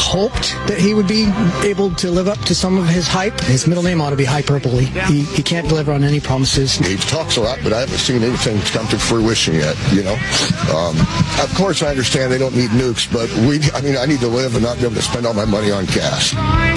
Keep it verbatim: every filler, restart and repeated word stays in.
hoped that he would be able to live up to some of his hype. His middle name ought to be Hyperbole. He, he can't deliver on any promises. He talks a lot, but I haven't seen anything come to fruition yet, you know. Um, of course, I understand they don't need nukes, but we, I mean, I need to live and not be able to spend all my money on gas.